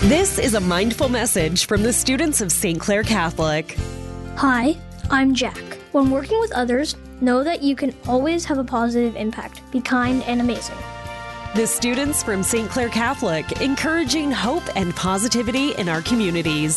This is a mindful message from the students of St. Clair Catholic. Hi, I'm Jack. When working with others, know that you can always have a positive impact. Be kind and amazing. The students from St. Clair Catholic, encouraging hope and positivity in our communities.